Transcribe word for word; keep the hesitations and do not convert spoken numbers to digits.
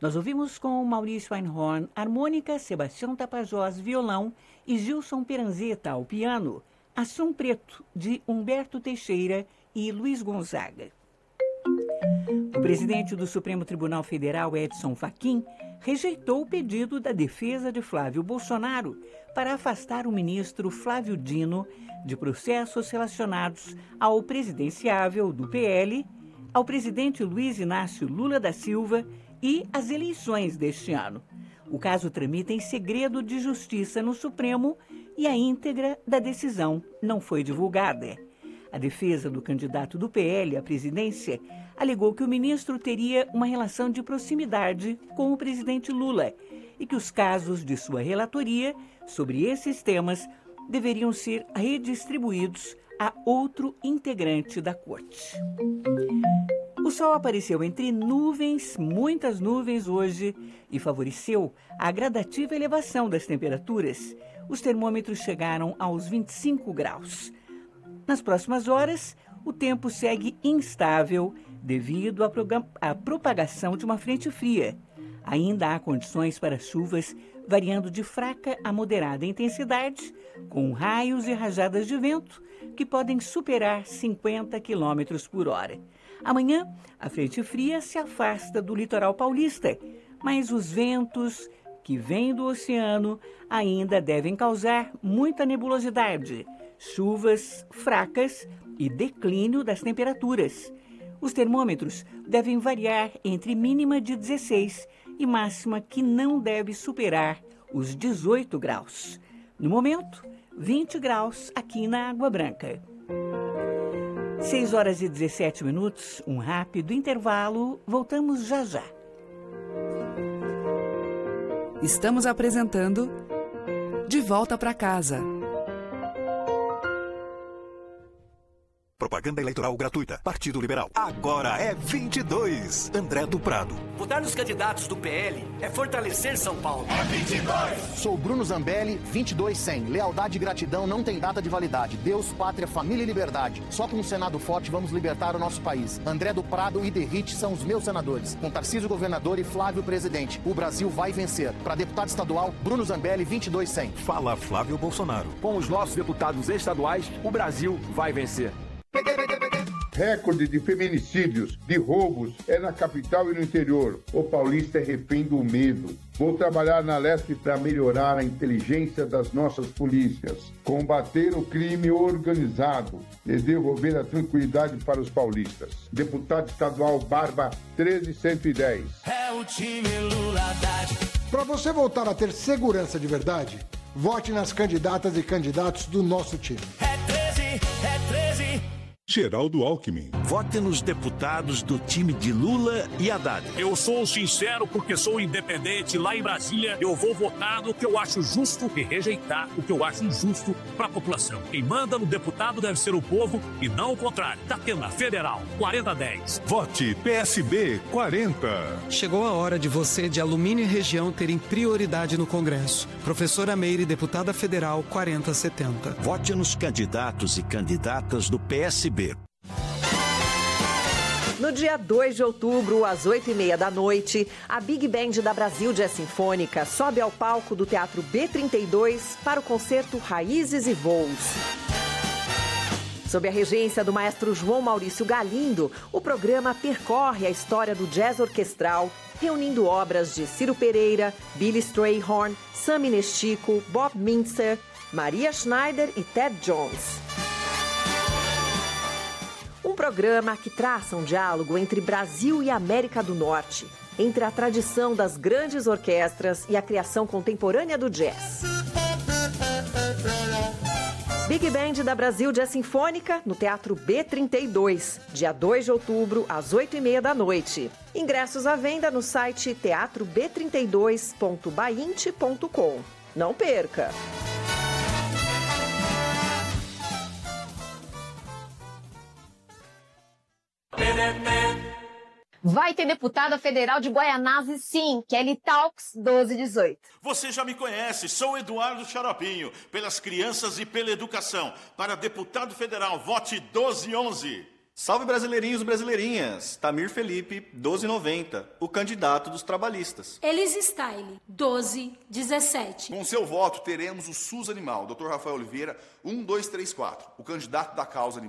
Nós ouvimos com Maurício Einhorn, harmônica, Sebastião Tapajós, violão e Gilson Peranzeta ao piano, Assum Preto, de Humberto Teixeira e Luiz Gonzaga. O presidente do Supremo Tribunal Federal, Edson Fachin, rejeitou o pedido da defesa de Flávio Bolsonaro para afastar o ministro Flávio Dino de processos relacionados ao presidenciável do P L, ao presidente Luiz Inácio Lula da Silva e às eleições deste ano. O caso tramita em segredo de justiça no Supremo e a íntegra da decisão não foi divulgada. A defesa do candidato do P L à presidência alegou que o ministro teria uma relação de proximidade com o presidente Lula e que os casos de sua relatoria sobre esses temas deveriam ser redistribuídos a outro integrante da corte. O sol apareceu entre nuvens, muitas nuvens hoje, e favoreceu a gradativa elevação das temperaturas. Os termômetros chegaram aos vinte e cinco graus. Nas próximas horas, o tempo segue instável devido à, à propagação de uma frente fria. Ainda há condições para chuvas variando de fraca a moderada intensidade, com raios e rajadas de vento que podem superar cinquenta quilômetros por hora. Amanhã, a frente fria se afasta do litoral paulista, mas os ventos que vêm do oceano ainda devem causar muita nebulosidade, chuvas fracas e declínio das temperaturas. Os termômetros devem variar entre mínima de dezesseis e máxima que não deve superar os dezoito graus. No momento, vinte graus aqui na Água Branca. seis horas e dezessete minutos, um rápido intervalo. Voltamos já já. Estamos apresentando De Volta para Casa. Propaganda eleitoral gratuita. Partido Liberal. Agora é vinte e dois. André do Prado. Votar nos candidatos do P L é fortalecer São Paulo. É vinte e dois. Sou Bruno Zambelli, vinte e dois cem. Lealdade e gratidão não tem data de validade. Deus, pátria, família e liberdade. Só com um Senado forte vamos libertar o nosso país. André do Prado e Derrite são os meus senadores. Com Tarcísio governador e Flávio presidente. O Brasil vai vencer. Para deputado estadual, Bruno Zambelli, vinte e dois cem. Fala Flávio Bolsonaro. Com os nossos deputados estaduais, o Brasil vai vencer. Recorde de feminicídios, de roubos, é na capital e no interior. O paulista é refém do medo. Vou trabalhar na Leste para melhorar a inteligência das nossas polícias, combater o crime organizado e devolver a tranquilidade para os paulistas. Deputado estadual Barba treze mil cento e dez. É o time Lula Haddad. Para você voltar a ter segurança de verdade, vote nas candidatas e candidatos do nosso time. É treze, é treze. Geraldo Alckmin. Vote nos deputados do time de Lula e Haddad. Eu sou sincero porque sou independente. Lá em Brasília, eu vou votar no que eu acho justo e rejeitar o que eu acho injusto para a população. Quem manda no deputado deve ser o povo e não o contrário. Datena Federal, quarenta a dez. Vote P S B quarenta. Chegou a hora de você, de Alumínio e Região, terem prioridade no Congresso. Professora Meire, deputada federal, quarenta a setenta. Vote nos candidatos e candidatas do P S B. No dia dois de outubro, às oito e meia da noite, a Big Band da Brasil Jazz Sinfônica sobe ao palco do Teatro B trinta e dois para o concerto Raízes e Voos. Sob a regência do maestro João Maurício Galindo, o programa percorre a história do jazz orquestral, reunindo obras de Ciro Pereira, Billy Strayhorn, Sammy Nestico, Bob Mintzer, Maria Schneider e Ted Jones. Um programa que traça um diálogo entre Brasil e América do Norte, entre a tradição das grandes orquestras e a criação contemporânea do jazz. Big Band da Brasil Jazz Sinfônica no Teatro B trinta e dois, dia dois de outubro, às oito e meia da noite. Ingressos à venda no site teatro b trinta e dois ponto bainte ponto com. Não perca! Vai ter deputada federal de Guaianazes, sim, Kelly Talks doze dezoito. Você já me conhece, sou Eduardo Xaropinho, pelas crianças e pela educação. Para deputado federal, vote doze onze. Salve brasileirinhos e brasileirinhas! Tamir Felipe, doze e noventa, o candidato dos trabalhistas. Elis Style, doze dezessete. Com seu voto, teremos o SUS Animal, doutor Rafael Oliveira, um dois três quatro, o candidato da causa animal.